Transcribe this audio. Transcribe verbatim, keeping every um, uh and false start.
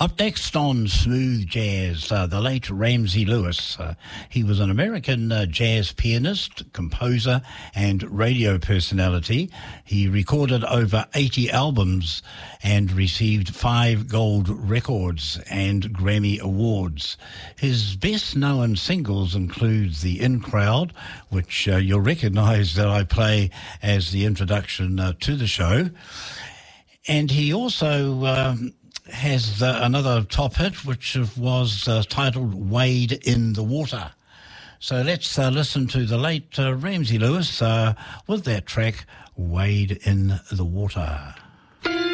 Up next on Smooth Jazz, uh, the late Ramsey Lewis. Uh, he was an American uh, jazz pianist, composer, and radio personality. He recorded over eighty albums and received five gold records and Grammy Awards. His best-known singles include The In Crowd, which uh, you'll recognize that I play as the introduction uh, to the show. And he also um, has uh, another top hit, which was uh, titled Wade in the Water. So let's uh, listen to the late uh, Ramsey Lewis uh, with that track, Wade in the Water.